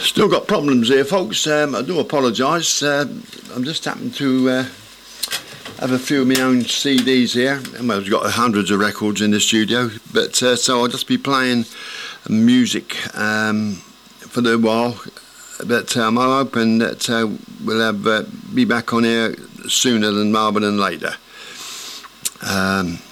Still got problems here, folks. I do apologise. I'm just happened to have a few of my own CDs here. Well, I've got hundreds of records in the studio, but so I'll just be playing music for a little while. But I'm hoping that we'll be back on here sooner than rather than later.